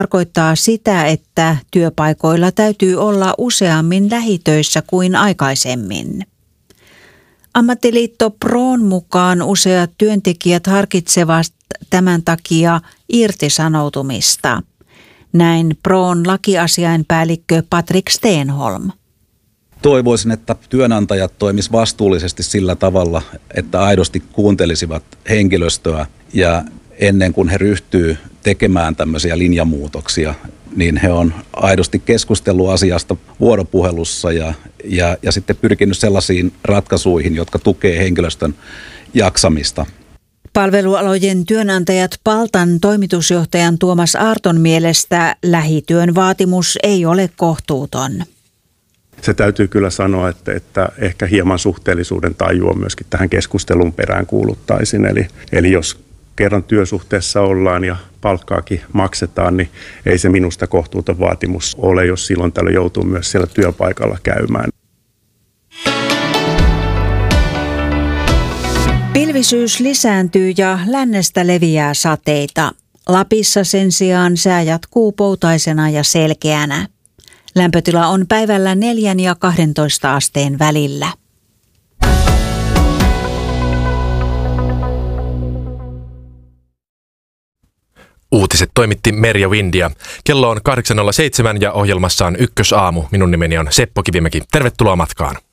tarkoittaa sitä, että työpaikoilla täytyy olla useammin lähitöissä kuin aikaisemmin. Ammattiliitto Proon mukaan useat työntekijät harkitsevat tämän takia irtisanoutumista. Näin Proon lakiasiainpäällikkö Patrik Stenholm. Toivoisin, että työnantajat toimisivat vastuullisesti sillä tavalla, että aidosti kuuntelisivat henkilöstöä ja ennen kuin he ryhtyy tekemään tämmöisiä linjamuutoksia, niin he on aidosti keskustellut asiasta vuoropuhelussa ja sitten pyrkinyt sellaisiin ratkaisuihin, jotka tukee henkilöstön jaksamista. Palvelualojen työnantajat Paltan toimitusjohtajan Tuomas Aarton mielestä lähityön vaatimus ei ole kohtuuton. Se täytyy kyllä sanoa, että ehkä hieman suhteellisuuden tajua myöskin tähän keskustelun perään kuuluttaisin. Eli jos kerran työsuhteessa ollaan ja palkkaakin maksetaan, niin ei se minusta kohtuuton vaatimus ole, jos silloin tällöin joutuu myös siellä työpaikalla käymään. Pilvisyys lisääntyy ja lännestä leviää sateita. Lapissa sen sijaan sää jatkuu poutaisena ja selkeänä. Lämpötila on päivällä 4 ja 12 asteen välillä. Uutiset toimitti Merja Windia. Kello on 8.07 ja ohjelmassa on Ykkösaamu. Minun nimeni on Seppo Kivimäki. Tervetuloa matkaan.